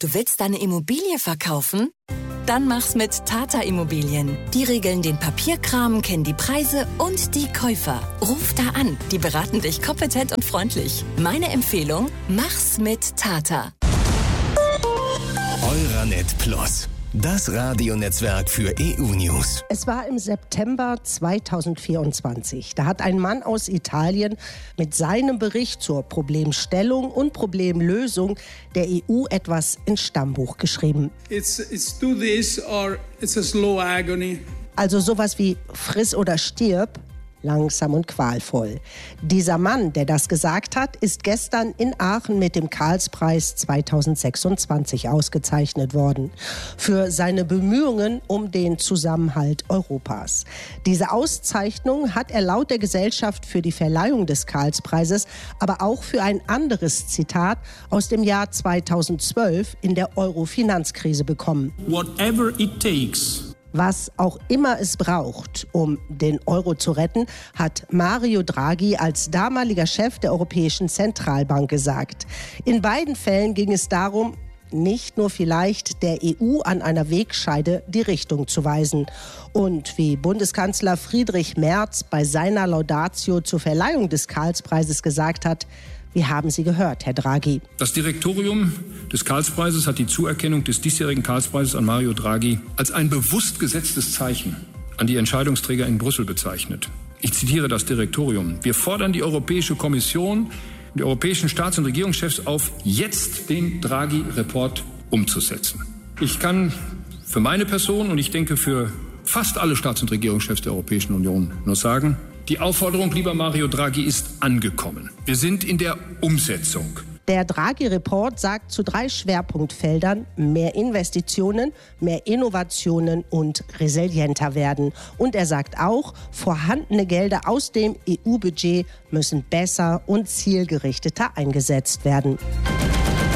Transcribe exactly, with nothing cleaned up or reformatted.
Du willst deine Immobilie verkaufen? Dann mach's mit Tata Immobilien. Die regeln den Papierkram, kennen die Preise und die Käufer. Ruf da an, die beraten dich kompetent und freundlich. Meine Empfehlung, mach's mit Tata. Euranet Plus, das Radionetzwerk für E U-News. Es war im September zweitausendvierundzwanzig. Da hat ein Mann aus Italien mit seinem Bericht zur Problemstellung und Problemlösung der E U etwas ins Stammbuch geschrieben. It's, it's do this or it's a slow agony. Also sowas wie friss oder stirb, langsam und qualvoll. Dieser Mann, der das gesagt hat, ist gestern in Aachen mit dem Karlspreis zweitausendsechsundzwanzig ausgezeichnet worden. Für seine Bemühungen um den Zusammenhalt Europas. Diese Auszeichnung hat er laut der Gesellschaft für die Verleihung des Karlspreises, aber auch für ein anderes Zitat aus dem Jahr zweitausendzwölf in der Euro-Finanzkrise bekommen. Whatever it takes. Was auch immer es braucht, um den Euro zu retten, hat Mario Draghi als damaliger Chef der Europäischen Zentralbank gesagt. In beiden Fällen ging es darum, nicht nur vielleicht der E U an einer Wegscheide die Richtung zu weisen. Und wie Bundeskanzler Friedrich Merz bei seiner Laudatio zur Verleihung des Karlspreises gesagt hat: Wir haben Sie gehört, Herr Draghi. Das Direktorium des Karlspreises hat die Zuerkennung des diesjährigen Karlspreises an Mario Draghi als ein bewusst gesetztes Zeichen an die Entscheidungsträger in Brüssel bezeichnet. Ich zitiere das Direktorium. Wir fordern die Europäische Kommission und die europäischen Staats- und Regierungschefs auf, jetzt den Draghi-Report umzusetzen. Ich kann für meine Person und ich denke für fast alle Staats- und Regierungschefs der Europäischen Union nur sagen: Die Aufforderung, lieber Mario Draghi, ist angekommen. Wir sind in der Umsetzung. Der Draghi-Report sagt zu drei Schwerpunktfeldern: mehr Investitionen, mehr Innovationen und resilienter werden. Und er sagt auch, vorhandene Gelder aus dem E U-Budget müssen besser und zielgerichteter eingesetzt werden.